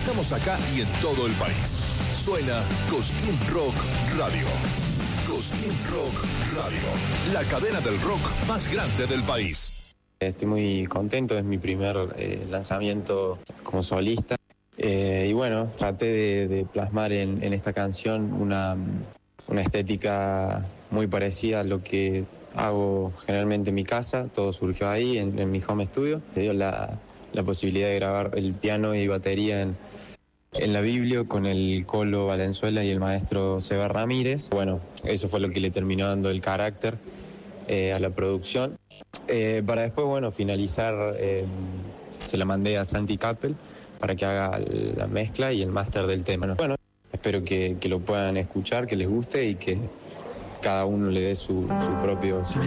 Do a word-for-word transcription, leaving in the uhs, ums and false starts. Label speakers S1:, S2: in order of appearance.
S1: Estamos acá y en todo el país. Suena Cosquín Rock Radio. Cosquín Rock Radio, la cadena del rock más grande del país.
S2: Estoy muy contento, es mi primer eh, lanzamiento como solista. Eh, y bueno, traté de, de plasmar en, en esta canción una, una estética muy parecida a lo que hago generalmente en mi casa. Todo surgió ahí, en, en mi home studio. Me dio la, la posibilidad de grabar el piano y batería en, en la Biblio con el Colo Valenzuela y el maestro Seba Ramírez. Bueno, eso fue lo que le terminó dando el carácter eh, a la producción. Eh, para después, bueno, finalizar, eh, se la mandé a Santi Capel para que haga la mezcla y el máster del tema. Bueno, espero que, que lo puedan escuchar, que les guste y que cada uno le dé su, su propio significado.